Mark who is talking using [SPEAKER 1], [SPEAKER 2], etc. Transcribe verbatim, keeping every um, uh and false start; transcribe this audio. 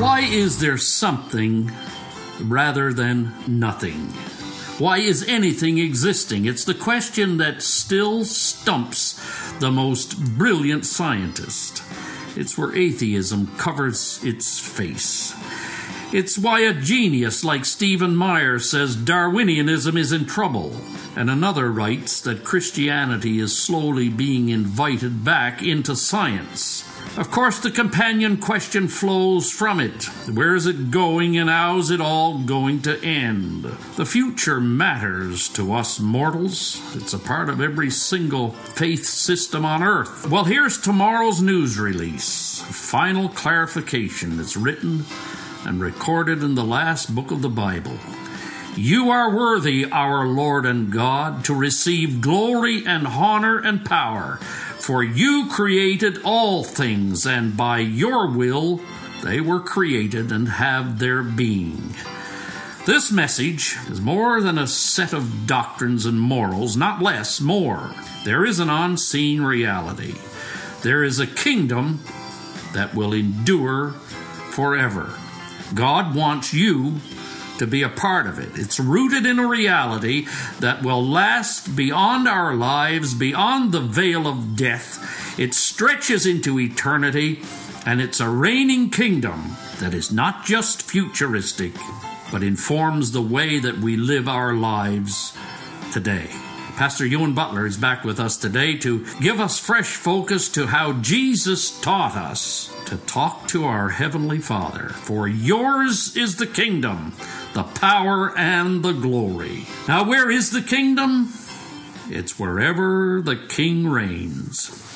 [SPEAKER 1] Why is there something rather than nothing? Why is anything existing? It's the question that still stumps the most brilliant scientist. It's where atheism covers its face. It's why a genius like Stephen Meyer says Darwinianism is in trouble, and another writes that Christianity is slowly being invited back into science. Of course, the companion question flows from it. Where is it going, and how's it all going to end? The future matters to us mortals. It's a part of every single faith system on earth. Well, here's tomorrow's news release. Final clarification is written and recorded in the last book of the Bible. You are worthy, our Lord and God, to receive glory and honor and power, for you created all things, and by your will they were created and have their being. This message is more than a set of doctrines and morals, not less, more. There is an unseen reality. There is a kingdom that will endure forever. God wants you to be a part of it. It's rooted in a reality that will last beyond our lives, beyond the veil of death. It stretches into eternity, and it's a reigning kingdom that is not just futuristic, but informs the way that we live our lives today. Pastor Ewan Butler is back with us today to give us fresh focus to how Jesus taught us to talk to our Heavenly Father. For yours is the kingdom, the power, and the glory. Now, where is the kingdom? It's wherever the King reigns.